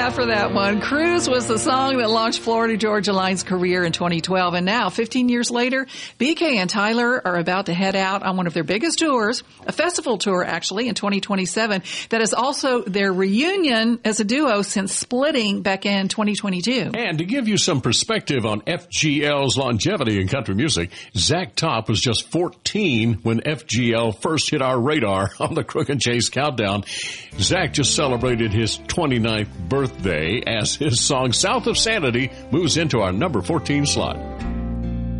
Yeah, for that one. Cruise was the song that launched Florida Georgia Line's career in 2012. And now, 15 years later, BK and Tyler are about to head out on one of their biggest tours, a festival tour, actually, in 2027. That is also their reunion as a duo since splitting back in 2022. And to give you some perspective on FGL's longevity in country music, Zach Top was just 14 when FGL first hit our radar on the Crook and Chase Countdown. Zach just celebrated his 29th birthday as his song South of Sanity moves into our number 14 slot.